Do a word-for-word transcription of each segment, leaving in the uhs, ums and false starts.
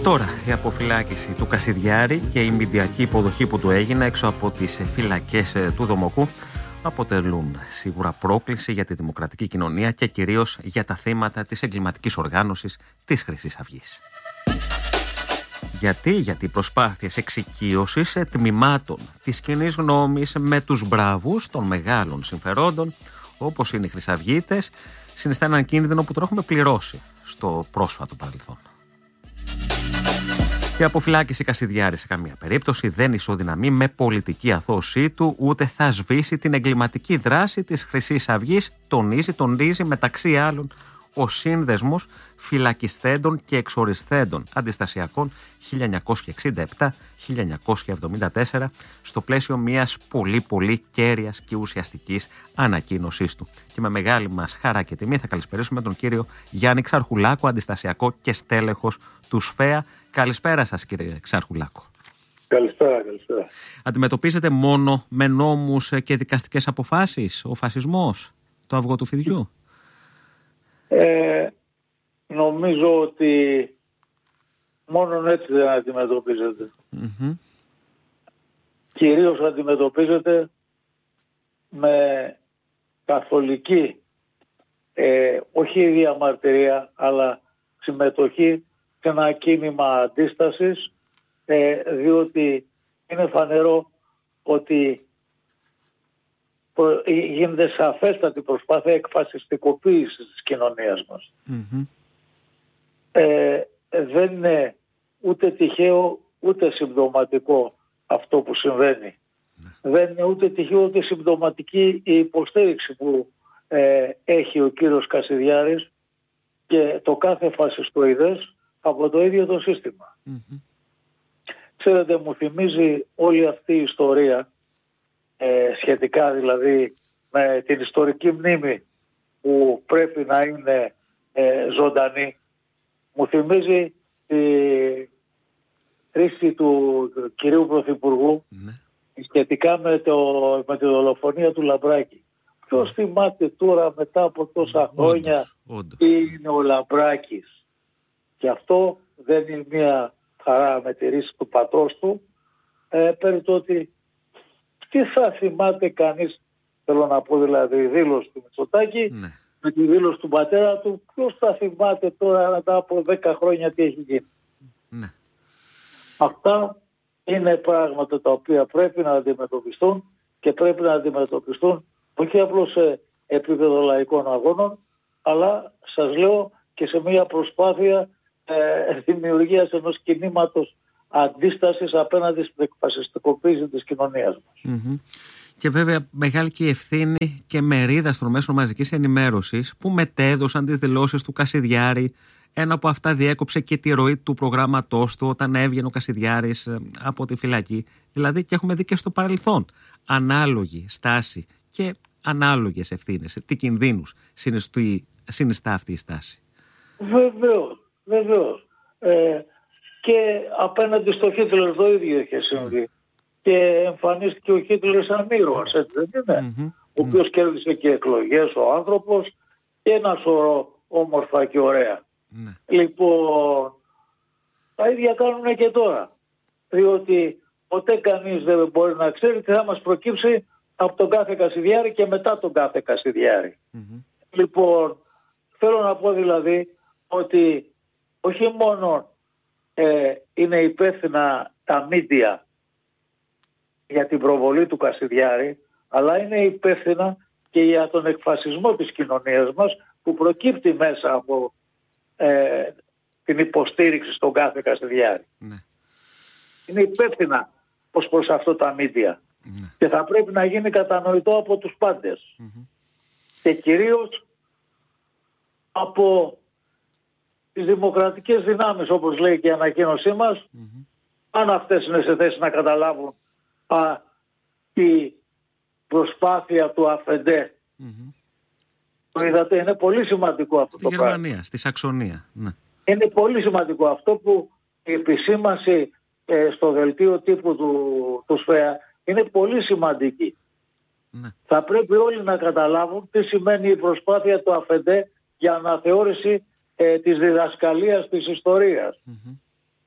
Τώρα, η αποφυλάκηση του Κασιδιάρη και η μηντιακή υποδοχή που του έγινε έξω από τις φυλακές του Δομοκού αποτελούν σίγουρα πρόκληση για τη δημοκρατική κοινωνία και κυρίως για τα θύματα της εγκληματικής οργάνωσης της Χρυσής Αυγής. Γιατί, γιατί οι προσπάθειες εξοικείωσης τμήματων της κοινής γνώμης με τους μπράβους των μεγάλων συμφερόντων, όπως είναι οι Χρυσαυγίτες, συνιστά έναν κίνδυνο που τον έχουμε πληρώσει στο πρόσφατο παρελθόν. Η αποφυλάκηση Κασιδιάρη σε καμία περίπτωση δεν ισοδυναμεί με πολιτική αθώωσή του, ούτε θα σβήσει την εγκληματική δράση της Χρυσής Αυγής, τονίζει, τονίζει μεταξύ άλλων ο σύνδεσμος φυλακισθέντων και εξοριστέντων αντιστασιακών χίλια εννιακόσια εξήντα επτά με χίλια εννιακόσια εβδομήντα τέσσερα στο πλαίσιο μιας πολύ πολύ κέρυας και ουσιαστικής ανακοίνωσής του. Και με μεγάλη μας χαρά και τιμή θα καλησπερίσουμε τον κύριο Γιάννη Ξαρχουλάκο, αντιστασιακό και στέλεχος του ΣΦΕΑ. Καλησπέρα σας, κύριε Ξαρχουλάκο. Καλησπέρα, καλησπέρα. Αντιμετωπίζετε μόνο με νόμους και δικαστικές αποφάσεις ο φασισμός, το αυγό του φιδιού? Ε, νομίζω ότι μόνον έτσι δεν αντιμετωπίζεται. Mm-hmm. Κυρίως αντιμετωπίζεται με καθολική, ε, όχι διαμαρτυρία, αλλά συμμετοχή σε ένα κίνημα αντίστασης, ε, διότι είναι φανερό ότι γίνεται σαφέστατη προσπάθεια εκφασιστικοποίησης της κοινωνίας μας. Mm-hmm. Ε, δεν είναι ούτε τυχαίο ούτε συμπτωματικό αυτό που συμβαίνει. Mm-hmm. Δεν είναι ούτε τυχαίο ούτε συμπτωματική η υποστήριξη που ε, έχει ο κύριος Κασιδιάρης και το κάθε φασιστοειδές από το ίδιο το σύστημα. Mm-hmm. Ξέρετε, μου θυμίζει όλη αυτή η ιστορία, Ε, σχετικά δηλαδή με την ιστορική μνήμη που πρέπει να είναι ε, ζωντανή. Μου θυμίζει τη χρήση του, του κυρίου Πρωθυπουργού ναι. σχετικά με, το, με τη δολοφονία του Λαμπράκη. Ποιος θυμάται τώρα μετά από τόσα χρόνια όντως, όντως. Τι είναι ο Λαμπράκης? Και αυτό δεν είναι μια χαρά με τη ρίση του πατρός του, ε, περί το ότι τι θα θυμάται κανείς, θέλω να πω δηλαδή η δήλωση του Μητσοτάκη ναι. με τη δήλωση του πατέρα του, ποιος θα θυμάται τώρα μετά από δέκα χρόνια τι έχει γίνει? Ναι. Αυτά είναι πράγματα τα οποία πρέπει να αντιμετωπιστούν και πρέπει να αντιμετωπιστούν όχι απλώς σε επίπεδο λαϊκών αγώνων, αλλά σας λέω και σε μια προσπάθεια ε, δημιουργίας ενός κινήματος αντίστασης απέναντι στην εκφασιστικοποίηση της κοινωνίας μας. Mm-hmm. Και βέβαια μεγάλη και η ευθύνη και μερίδα των μέσων μαζικής ενημέρωσης που μετέδωσαν τις δηλώσεις του Κασιδιάρη. Ένα από αυτά διέκοψε και τη ροή του προγράμματός του όταν έβγαινε ο Κασιδιάρης από τη φυλακή. Δηλαδή και έχουμε δει και στο παρελθόν ανάλογη στάση και ανάλογες ευθύνες. Τι κινδύνους συνιστά αυτή η στάση? Βεβαίως, βεβαίως. Ε, Και απέναντι στο Χίτλερ το ίδιο είχε συμβεί. Mm. Και εμφανίστηκε ο Χίτλερ σαν ήρωας, έτσι δεν είναι? Mm-hmm. Ο οποίος mm. κέρδισε και εκλογές ο άνθρωπος και ένα σωρό όμορφα και ωραία. Mm. Λοιπόν, τα ίδια κάνουν και τώρα. Διότι ποτέ κανείς δεν μπορεί να ξέρει τι θα μας προκύψει από τον κάθε Κασιδιάρη και μετά τον κάθε Κασιδιάρη. Mm-hmm. Λοιπόν, θέλω να πω δηλαδή ότι όχι μόνο Ε, είναι υπεύθυνα τα μίντια για την προβολή του Κασιδιάρη, αλλά είναι υπεύθυνα και για τον εκφασισμό της κοινωνίας μας που προκύπτει μέσα από ε, την υποστήριξη στον κάθε Κασιδιάρη. Ναι. Είναι υπεύθυνα ως προς αυτό τα μίντια. Ναι. Και θα πρέπει να γίνει κατανοητό από τους πάντες. Mm-hmm. Και κυρίως από τις δημοκρατικές δυνάμεις, όπως λέει και η ανακοίνωσή μας, mm-hmm. αν αυτές είναι σε θέση να καταλάβουν α, η προσπάθεια του Αφεντέ. Mm-hmm. Το είδατε, είναι πολύ σημαντικό αυτό. Στη το Γερμανία, πράγμα. Στη Σαξονία. Ναι. Είναι πολύ σημαντικό αυτό που η επισήμανση ε, στο δελτίο τύπου του, του ΣΦΕΑ είναι πολύ σημαντική. Ναι. Θα πρέπει όλοι να καταλάβουν τι σημαίνει η προσπάθεια του Αφεντέ για αναθεώρηση ε, της διδασκαλίας της ιστορίας. Mm-hmm.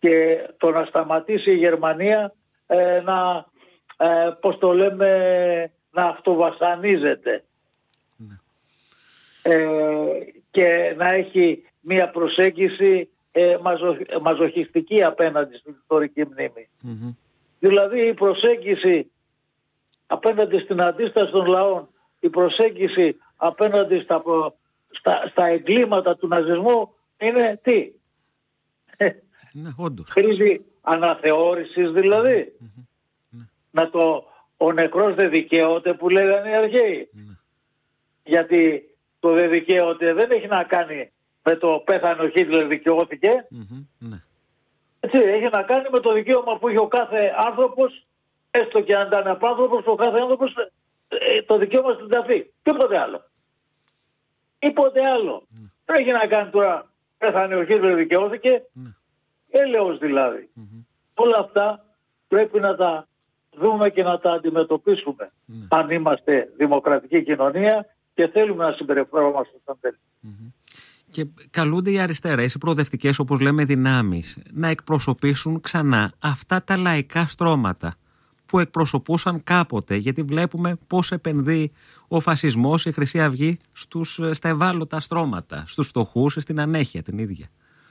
και το να σταματήσει η Γερμανία ε, να, ε, πώς το λέμε, να αυτοβασανίζεται ναι. ε, και να έχει μία προσέγγιση ε, μαζο, μαζοχιστική απέναντι στην ιστορική μνήμη. Mm-hmm. Δηλαδή η προσέγγιση απέναντι στην αντίσταση των λαών, η προσέγγιση απέναντι στα, στα, στα εγκλήματα του ναζισμού είναι τι? Ναι, όντως. Χρήση αναθεώρησης δηλαδή. Mm-hmm. Ναι. Να το, ο νεκρός δεν δικαίωται που λέγανε οι αρχαίοι. Ναι. Γιατί το δεν δικαίωται δεν έχει να κάνει με το πέθανε ο Χίτλερ δικαιώθηκε. Mm-hmm. Ναι. Έτσι, έχει να κάνει με το δικαίωμα που έχει ο κάθε άνθρωπος, έστω και αν ήταν απάνθρωπος, ο κάθε άνθρωπος το δικαίωμα στην ταφή. Τίποτε άλλο. Τίποτε άλλο. Mm. Δεν έχει να κάνει τώρα πέθανε ο Χίτλερ δικαιώθηκε. Mm. Έλεος δηλαδή. Mm-hmm. Όλα αυτά πρέπει να τα δούμε και να τα αντιμετωπίσουμε. Mm. Αν είμαστε δημοκρατική κοινωνία και θέλουμε να συμπεριφερόμαστε σαν τέλει. Mm-hmm. Και καλούνται οι αριστερές, οι προοδευτικές όπως λέμε δυνάμεις, να εκπροσωπήσουν ξανά αυτά τα λαϊκά στρώματα που εκπροσωπούσαν κάποτε, γιατί βλέπουμε πώς επενδύει ο φασισμός, η Χρυσή Αυγή στους, στα ευάλωτα στρώματα, στους φτωχούς, στην ανέχεια την ίδια.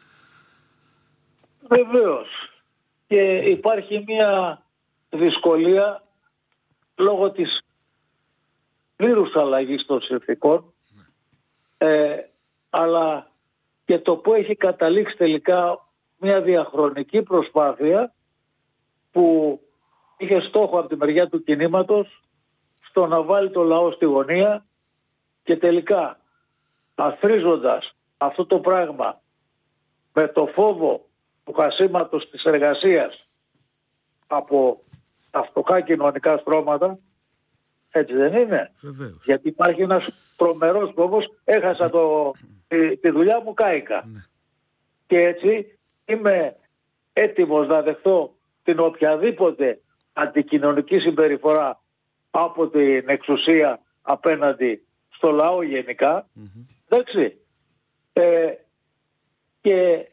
Βεβαίως. Και υπάρχει μια δυσκολία λόγω της πλήρους αλλαγής των συνθηκών, ε, αλλά και το που έχει καταλήξει τελικά μια διαχρονική προσπάθεια που είχε στόχο από τη μεριά του κινήματος στο να βάλει το λαό στη γωνία και τελικά αθρίζοντας αυτό το πράγμα με το φόβο του χασίματος της εργασίας από τα φτωχά κοινωνικά στρώματα, έτσι δεν είναι? Βεβαίως. Γιατί υπάρχει ένας τρομερός φόβος, έχασα το, τη, τη δουλειά μου, κάηκα. Ναι. Και έτσι είμαι έτοιμος να δεχτώ την οποιαδήποτε αντικοινωνική συμπεριφορά από την εξουσία απέναντι στο λαό γενικά. Mm-hmm. Εντάξει. Ε, και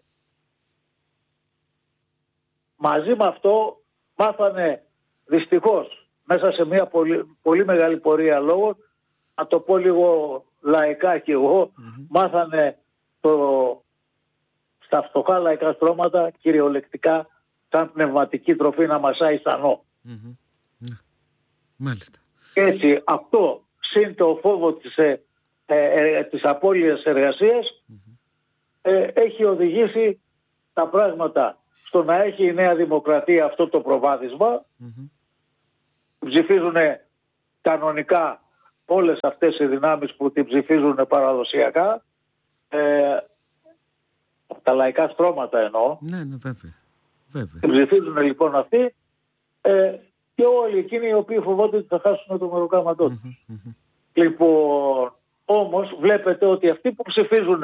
μαζί με αυτό μάθανε δυστυχώς μέσα σε μια πολύ, πολύ μεγάλη πορεία λόγων, να το πω λίγο λαϊκά και εγώ, mm-hmm. μάθανε το, στα φτωχά λαϊκά στρώματα κυριολεκτικά σαν πνευματική τροφή να μασάει στανό. Mm-hmm. Yeah. Μάλιστα. Έτσι αυτό συν το φόβο της, ε, ε, της απώλειας εργασίας mm-hmm. ε, έχει οδηγήσει τα πράγματα στο να έχει η Νέα Δημοκρατία αυτό το προβάδισμα. Mm-hmm. Ψηφίζουν κανονικά όλες αυτές οι δυνάμεις που την ψηφίζουν παραδοσιακά. Ε, τα λαϊκά στρώματα εννοώ. Ναι, ναι, βέβαια. βέβαια. Την ψηφίζουν λοιπόν αυτοί ε, και όλοι εκείνοι οι οποίοι φοβόνται ότι θα χάσουν το μεροκάματό τους. Mm-hmm, mm-hmm. Λοιπόν, όμως βλέπετε ότι αυτοί που ψηφίζουν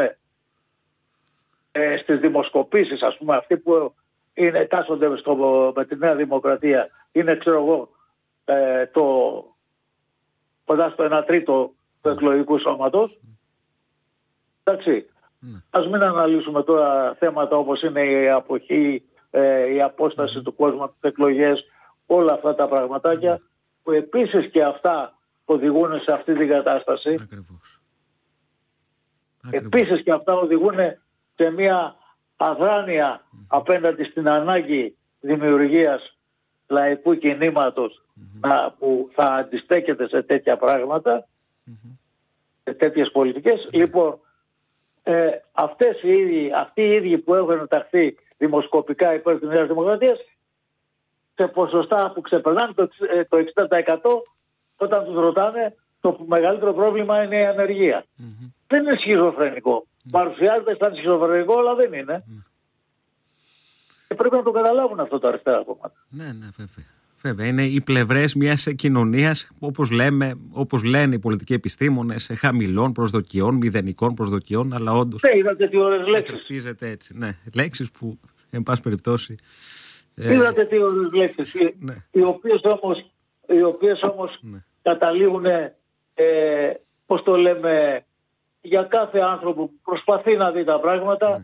ε, στις δημοσκοπήσεις, ας πούμε, αυτοί που είναι, τάσσονται στο, με τη Νέα Δημοκρατία, είναι, ξέρω εγώ, ε, το, κοντά στο ένα τρίτο του εκλογικού σώματος. Εντάξει. Mm. Ας μην αναλύσουμε τώρα θέματα όπως είναι η αποχή, ε, η απόσταση mm. του κόσμου από τις εκλογές, όλα αυτά τα πραγματάκια mm. που επίσης και αυτά οδηγούν σε αυτή την κατάσταση. Ακριβώς. Επίσης και αυτά οδηγούν σε μια αδράνεια mm. απέναντι στην ανάγκη δημιουργίας λαϊκού κινήματος mm-hmm. να, που θα αντιστέκεται σε τέτοια πράγματα, mm-hmm. σε τέτοιες πολιτικές. Mm-hmm. Λοιπόν, ε, αυτές οι ίδιοι, αυτοί οι ίδιοι που έχουν ενταχθεί δημοσκοπικά υπέρ της Νέας Δημοκρατίας, σε ποσοστά που ξεπερνάνε το, το εξήντα τοις εκατό, όταν τους ρωτάνε, το μεγαλύτερο πρόβλημα είναι η ανεργία. Mm-hmm. Δεν είναι σχιζοφρενικό. Mm-hmm. Παρουσιάζεται σαν σχιζοφρενικό, αλλά δεν είναι. Mm-hmm. Και πρέπει να το καταλάβουν αυτό τα αριστερά κόμματα. Ναι, ναι, βέβαια. Βέβαια. Είναι οι πλευρές μιας κοινωνίας, όπως λέμε, όπως λένε οι πολιτικοί επιστήμονες, χαμηλών προσδοκιών, μηδενικών προσδοκιών, αλλά όντως. Ναι, είδατε τι ωραίες λέξεις. Έτσι. Ναι, λέξεις που, εν πάση περιπτώσει. Είδατε τι ωραίες λέξεις. Ναι. Οι οποίες όμως, οι οποίες όμως ναι. καταλήγουν, ε, πώς το λέμε, για κάθε άνθρωπο που προσπαθεί να δει τα πράγματα, ναι.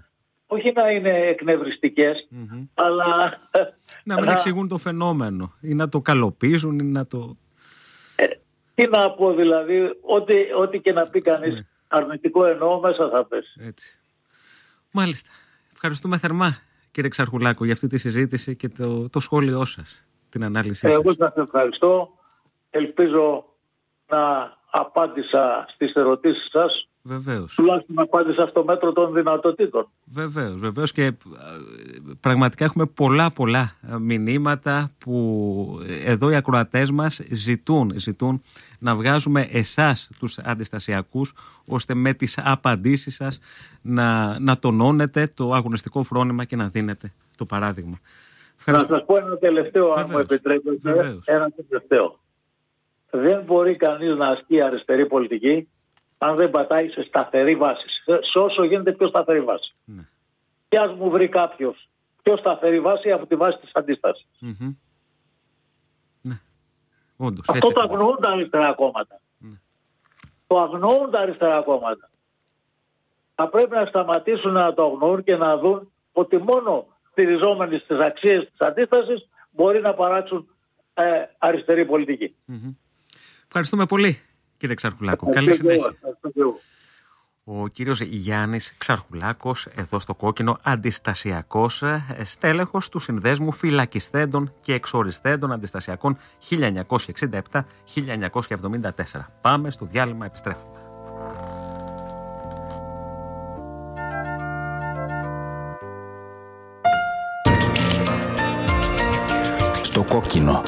όχι να είναι εκνευριστικές, mm-hmm. αλλά... Να μην εξηγούν το φαινόμενο ή να το καλοπίζουν ή να το... Ε, τι να πω δηλαδή, ό,τι, ό,τι και να πει κανείς ναι. αρνητικό εννοώ μέσα θα πέσει. Έτσι. Μάλιστα. Ευχαριστούμε θερμά, κύριε Ξαρχουλάκο, για αυτή τη συζήτηση και το, το σχόλιο σας, την ανάλυση σας. Εγώ σας ευχαριστώ. Ελπίζω να απάντησα στις ερωτήσεις σας. Βεβαίως. Τουλάχιστον απάντησα στο μέτρο των δυνατοτήτων. Βεβαίως, βεβαίως, και πραγματικά έχουμε πολλά πολλά μηνύματα που εδώ οι ακροατές μας ζητούν, ζητούν να βγάζουμε εσάς τους αντιστασιακούς, ώστε με τις απαντήσεις σας να, να τονώνετε το αγωνιστικό φρόνημα και να δίνετε το παράδειγμα. Ευχαριστώ. Να σας πω ένα τελευταίο, βεβαίως, αν μου επιτρέπετε. Βεβαίως. Ένα τελευταίο. Δεν μπορεί κανείς να ασκεί αριστερή πολιτική αν δεν πατάει σε σταθερή βάση. Σε όσο γίνεται πιο σταθερή βάση. Ναι. Και ας μου βρει κάποιος πιο σταθερή βάση από τη βάση της αντίστασης. Mm-hmm. Ναι. Όντως, αυτό το αγνοούν τα αριστερά κόμματα. Ναι. Το αγνοούν τα αριστερά κόμματα. Θα πρέπει να σταματήσουν να το αγνοούν και να δουν ότι μόνο στηριζόμενοι στις αξίες της αντίστασης μπορεί να παράξουν ε, αριστερή πολιτική. Mm-hmm. Ευχαριστούμε πολύ, κύριε Ξαρχουλάκο. Καλή συνέχεια. Ο κύριος Γιάννης Ξαρχουλάκος, εδώ στο Κόκκινο, αντιστασιακός στέλεχος του Συνδέσμου Φυλακιστέντων και Εξοριστέντων Αντιστασιακών χίλια εννιακόσια εξήντα επτά με χίλια εννιακόσια εβδομήντα τέσσερα. Πάμε στο διάλειμμα, επιστρέφουμε. Στο Κόκκινο.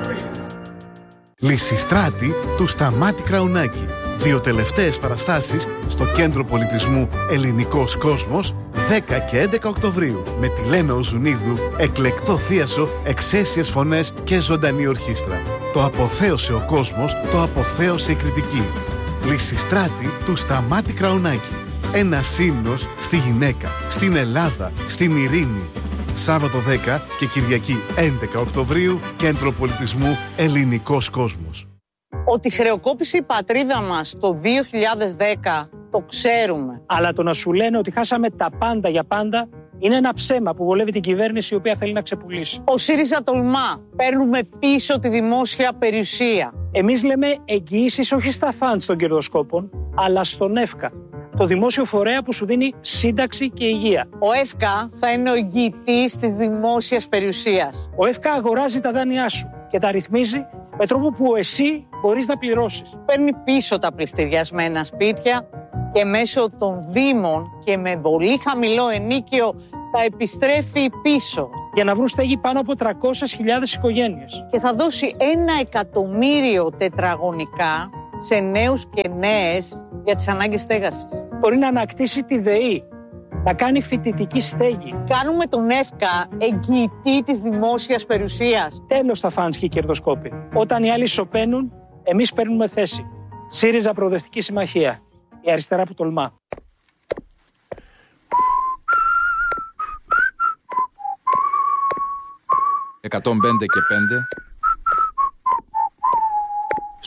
Λυσιστράτη του Σταμάτη Κραουνάκη. Δύο τελευταίες παραστάσεις στο Κέντρο Πολιτισμού Ελληνικός Κόσμος δέκα και έντεκα Οκτωβρίου με τη Λένα Οζουνίδου, εκλεκτό θίασο, εξαίσιες φωνές και ζωντανή ορχήστρα. Το αποθέωσε ο κόσμος, το αποθέωσε η κριτική. Λυσιστράτη του Σταμάτη Κραουνάκη. Ένας ύμνος στη γυναίκα, στην Ελλάδα, στην ειρήνη. Σάββατο δέκα και Κυριακή έντεκα Οκτωβρίου, Κέντρο Πολιτισμού Ελληνικός Κόσμος. Ότι χρεοκόπησε η πατρίδα μας το δύο χιλιάδες δέκα, το ξέρουμε. Αλλά το να σου λένε ότι χάσαμε τα πάντα για πάντα είναι ένα ψέμα που βολεύει την κυβέρνηση η οποία θέλει να ξεπουλήσει. Ο ΣΥΡΙΖΑ τολμά. Παίρνουμε πίσω τη δημόσια περιουσία. Εμείς λέμε εγγυήσεις όχι στα φαντς των κερδοσκόπων, αλλά στον ΕΦΚΑ. Το δημόσιο φορέα που σου δίνει σύνταξη και υγεία. Ο ΕΦΚΑ θα είναι ο εγγυητής της δημόσιας περιουσίας. Ο ΕΦΚΑ αγοράζει τα δάνειά σου και τα ρυθμίζει με τρόπο που εσύ μπορείς να πληρώσεις. Παίρνει πίσω τα πληστηριασμένα σπίτια και μέσω των δήμων και με πολύ χαμηλό ενίκιο τα επιστρέφει πίσω. Για να βρουν στέγη πάνω από τριακόσιες χιλιάδες οικογένειες. Και θα δώσει ένα εκατομμύριο τετραγωνικά σε νέους και νέες για τις ανάγκες στέγασης. Μπορεί να ανακτήσει τη ΔΕΗ, να κάνει φοιτητική στέγη. Κάνουμε τον ΕΦΚΑ εγγυητή της δημόσιας περιουσίας. Τέλος τα φαντς και οι κερδοσκόποι. Όταν οι άλλοι σωπαίνουν, εμείς παίρνουμε θέση. ΣΥΡΙΖΑ Προοδευτική Συμμαχία. Η αριστερά που τολμά. εκατόν πέντε και πέντε